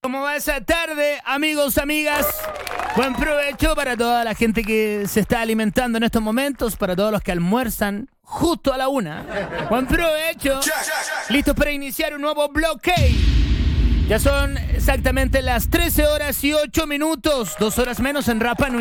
¿Cómo va esa tarde, amigos, amigas? Buen provecho para toda la gente que se está alimentando en estos momentos, para todos los que almuerzan justo a la 1. Buen provecho. Listos para iniciar un nuevo bloque. Ya son exactamente las 13 horas y 8 minutos, 2 horas menos en Rapa Nui.